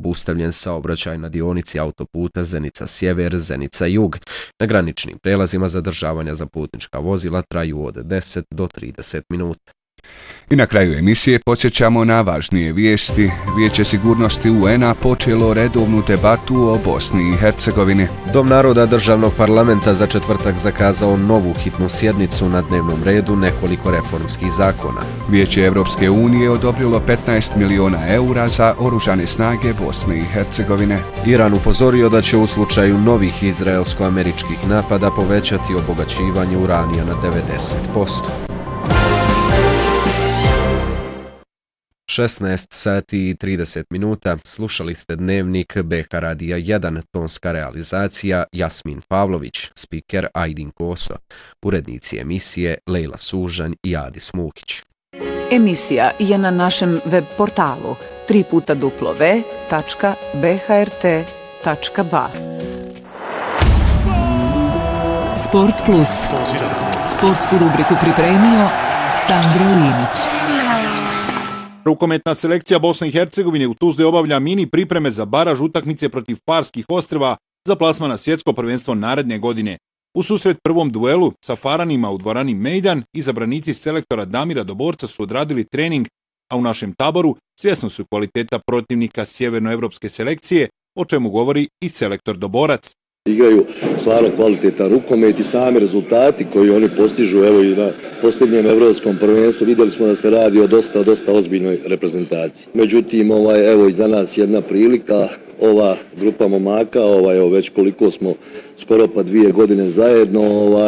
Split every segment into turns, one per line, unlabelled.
obustavljen saobraćaj na dionici autoputa Zenica-Sjever, Zenica-Jug. Na graničnim prelazima zadržavanja za putnička vozila traju od 10 do 30 minuta.
I na kraju emisije podsjećamo na važnije vijesti. Vijeće sigurnosti UN-a počelo redovnu debatu o Bosni i Hercegovini.
Dom naroda državnog parlamenta za četvrtak zakazao novu hitnu sjednicu, na dnevnom redu nekoliko reformskih zakona.
Vijeće Evropske unije odobrilo 15 miliona eura za oružane snage Bosne i Hercegovine.
Iran upozorio da će u slučaju novih izraelsko-američkih napada povećati obogaćivanje uranija na 90%. 16 sati i 30 minuta, slušali ste dnevnik BH Radija 1, tonska realizacija Jasmin Pavlović, spiker Ajdin Koso, urednici emisije Lejla Sužanj i Adis Mukić.
Emisija je na našem web portalu www.bhrt.ba.
Sport Plus. Sportsku rubriku pripremio Sandro Limić.
Rukometna selekcija Bosne i Hercegovine u Tuzli obavlja mini pripreme za baraž utakmice protiv Farskih ostrva za plasman na svjetsko prvenstvo naredne godine. U susret prvom duelu sa Faranima u dvorani Mejdan izabranici selektora Damira Doborca su odradili trening, a u našem taboru svjesno su kvaliteta protivnika sjevernoevropske selekcije, o čemu govori i selektor Doborac.
Igraju stvarno kvalitetan rukomet i sami rezultati koji oni postižu, evo i na posljednjem evropskom prvenstvu vidjeli smo da se radi o dosta ozbiljnoj reprezentaciji. Međutim, evo i za nas jedna prilika, ova grupa momaka, evo već koliko smo skoro pa 2 godine zajedno,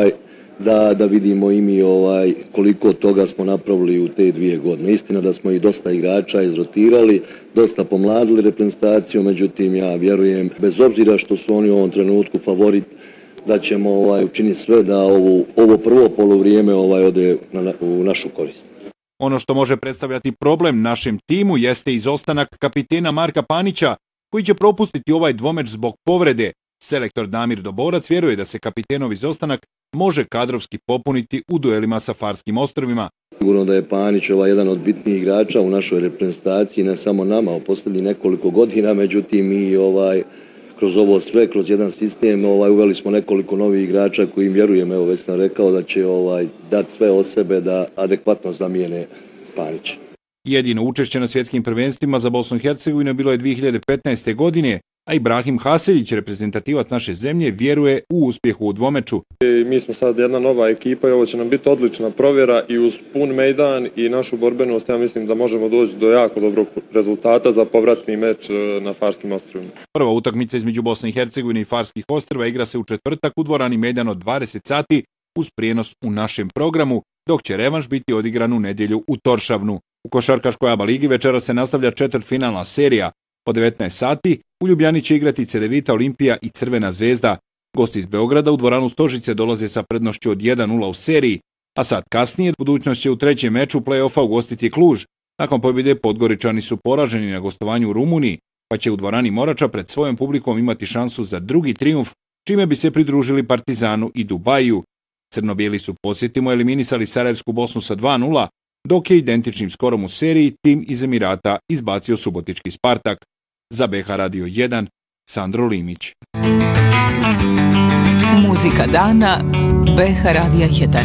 da vidimo i mi koliko toga smo napravili u te 2 godine. Istina da smo i dosta igrača izrotirali, dosta pomladili reprezentaciju, međutim ja vjerujem, bez obzira što su oni u ovom trenutku favorit, da ćemo učiniti sve da ovo prvo poluvrijeme ode u našu korist.
Ono što može predstavljati problem našem timu jeste izostanak kapitena Marka Panića, koji će propustiti ovaj dvomeč zbog povrede. Selektor Damir Doborac vjeruje da se kapitenov izostanak može kadrovski popuniti u duelima sa Farskim ostrvima.
Sigurno da je Panić jedan od bitnijih igrača u našoj reprezentaciji, ne samo nama, u posljednjih nekoliko godina, međutim mi kroz ovo sve, kroz jedan sistem, uveli smo nekoliko novih igrača koji im vjerujem, evo već sam rekao da će dati sve od sebe da adekvatno zamijene Panića.
Jedino učešće na svjetskim prvenstvima za Bosnu i Hercegovinu bilo je 2015. godine, a Ibrahim Haseljić, reprezentativac naše zemlje, vjeruje u uspjehu u dvomeču.
Mi smo sad jedna nova ekipa i ovo će nam biti odlična provjera i uz pun mejdan i našu borbenost, ja mislim da možemo doći do jako dobrog rezultata za povratni meč na Farskim ostrvima.
Prva utakmica između Bosne i Hercegovine i Farskih ostrva igra se u četvrtak u dvorani Mejdan od 20 sati uz prijenos u našem programu, dok će revanš biti odigran u nedjelju u Toršavnu. U košarkaškoj ABA ligi večera se nastavlja četvrtfinalna serija. Po 19 sati u Ljubljani će igrati Cedevita, Olimpija i Crvena zvezda. Gosti iz Beograda u dvoranu Stožice dolaze sa prednošću od 1:0 u seriji, a sad kasnije budućnost će u trećem meču play-offa ugostiti Kluž. Nakon pobjede Podgoričani su poraženi na gostovanju u Rumuniji, pa će u dvorani Morača pred svojom publikom imati šansu za drugi trijumf, čime bi se pridružili Partizanu i Dubaju. Crno-bijeli su, podsjetimo, eliminisali Sarajevsku Bosnu sa 2:0, dok je identičnim skorom u seriji tim iz Emirata izbacio subotički Spartak. Za BH Radio 1, Sandro Limić.
Muzika dana BH Radija 1.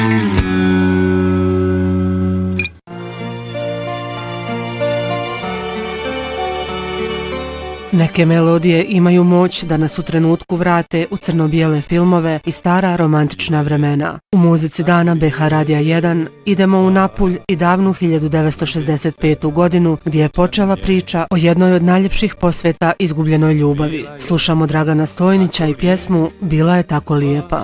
Neke melodije imaju moć da nas u trenutku vrate u crno-bijele filmove i stara romantična vremena. U muzici dana BH Radija 1 idemo u Napulj i davnu 1965. godinu gdje je počela priča o jednoj od najljepših posveta izgubljenoj ljubavi. Slušamo Dragana Stojnića i pjesmu Bila je tako lijepa.